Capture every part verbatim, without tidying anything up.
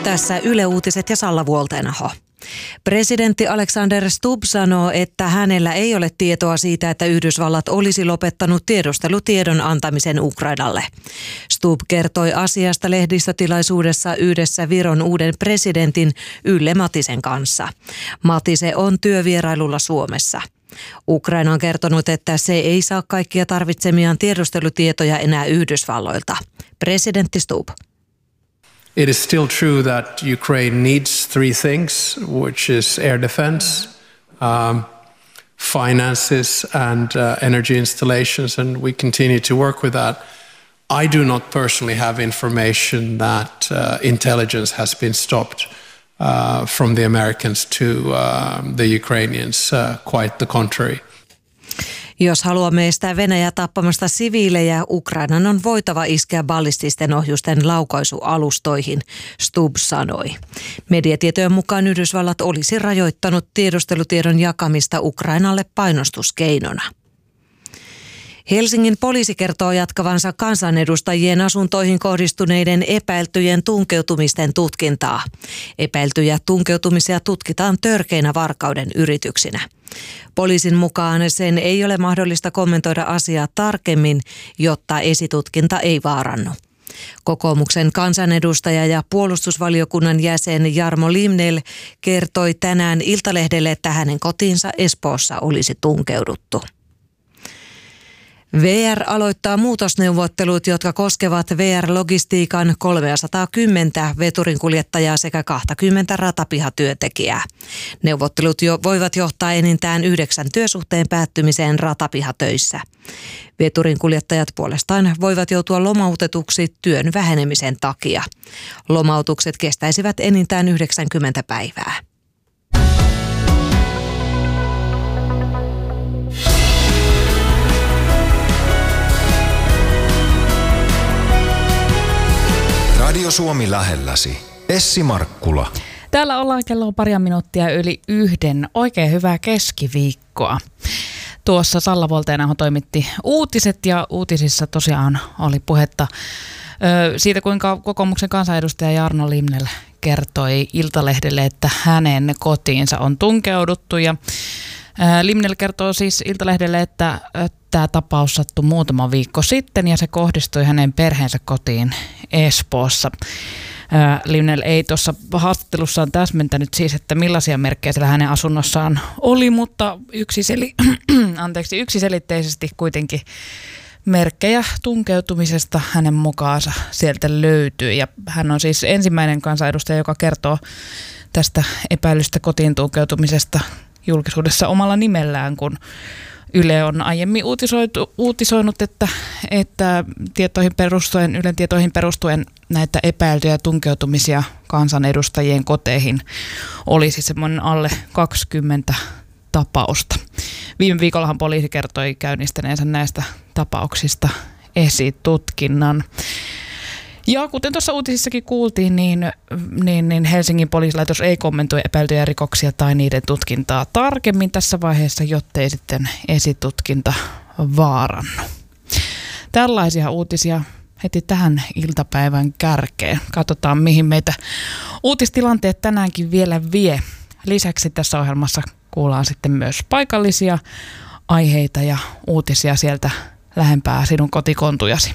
Tässä Yle Uutiset ja Salla Vuoltenaho. Presidentti Alexander Stubb sanoo, että hänellä ei ole tietoa siitä, että Yhdysvallat olisi lopettanut tiedustelutiedon antamisen Ukrainalle. Stubb kertoi asiasta lehdistötilaisuudessa yhdessä Viron uuden presidentin Yle Matisen kanssa. Matise on työvierailulla Suomessa. Ukraina on kertonut, että se ei saa kaikkia tarvitsemiaan tiedustelutietoja enää Yhdysvalloilta. Presidentti Stubb. It is still true that Ukraine needs three things, which is air defense, um, finances and uh, energy installations, and we continue to work with that. I do not personally have information that uh, intelligence has been stopped uh, from the Americans to uh, the Ukrainians, uh, quite the contrary. Jos haluamme estää Venäjä tappamasta siviilejä, Ukrainan on voitava iskeä ballististen ohjusten laukaisualustoihin, Stubb sanoi. Mediatietojen mukaan Yhdysvallat olisi rajoittanut tiedustelutiedon jakamista Ukrainalle painostuskeinona. Helsingin poliisi kertoo jatkavansa kansanedustajien asuntoihin kohdistuneiden epäiltyjen tunkeutumisten tutkintaa. Epäiltyjä tunkeutumisia tutkitaan törkeinä varkauden yrityksinä. Poliisin mukaan sen ei ole mahdollista kommentoida asiaa tarkemmin, jotta esitutkinta ei vaarannu. Kokoomuksen kansanedustaja ja puolustusvaliokunnan jäsen Jarmo Limnell kertoi tänään Iltalehdelle, että hänen kotiinsa Espoossa olisi tunkeuduttu. V R aloittaa muutosneuvottelut, jotka koskevat V R-logistiikan kolmesataakymmentä veturinkuljettajaa sekä kaksikymmentä ratapihatyöntekijää. Neuvottelut jo voivat johtaa enintään yhdeksän työsuhteen päättymiseen ratapihatöissä. Veturinkuljettajat puolestaan voivat joutua lomautetuksi työn vähenemisen takia. Lomautukset kestäisivät enintään yhdeksänkymmentä päivää. Radio Suomi lähelläsi. Essi Markkula. Täällä ollaan kello paria minuuttia yli yhden. Oikein hyvää keskiviikkoa. Tuossa Salla Vuoltenaho toimitti uutiset ja uutisissa tosiaan oli puhetta ö, siitä, kuinka kokoomuksen kansanedustaja Jarno Limnell kertoi Iltalehdelle, että hänen kotiinsa on tunkeuduttu. Ja ö, Limnell kertoo siis Iltalehdelle, että ö, tämä tapaus sattui muutama viikko sitten ja se kohdistui hänen perheensä kotiin Espoossa. Limnell ei tuossa haastattelussaan täsmentänyt siis, että millaisia merkkejä siellä hänen asunnossaan oli, mutta yksiseli, anteeksi, yksiselitteisesti kuitenkin merkkejä tunkeutumisesta hänen mukaansa sieltä löytyy. Ja hän on siis ensimmäinen kansanedustaja, joka kertoo tästä epäilystä kotiin tunkeutumisesta julkisuudessa omalla nimellään, kun Yle on aiemmin uutisoitu, uutisoinut, että, että tietoihin perustuen, Ylen tietoihin perustuen näitä epäiltyjä tunkeutumisia kansanedustajien koteihin olisi semmoinen alle kaksikymmentä tapausta. Viime viikollahan poliisi kertoi käynnistäneensä näistä tapauksista esitutkinnan. Ja kuten tuossa uutisissakin kuultiin, niin, niin, niin Helsingin poliisilaitos ei kommentoi epäiltyjä rikoksia tai niiden tutkintaa tarkemmin tässä vaiheessa, jottei sitten esitutkinta vaarannu. Tällaisia uutisia heti tähän iltapäivän kärkeen. Katsotaan, mihin meitä uutistilanteet tänäänkin vielä vie. Lisäksi tässä ohjelmassa kuullaan sitten myös paikallisia aiheita ja uutisia sieltä lähempää sinun kotikontujasi.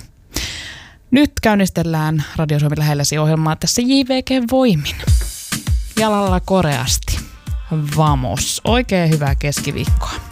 Nyt käynnistellään Radio Suomi lähelläsi -ohjelmaa tässä J V G-voimin. Jalalla koreasti. Vamos. Oikein hyvää keskiviikkoa.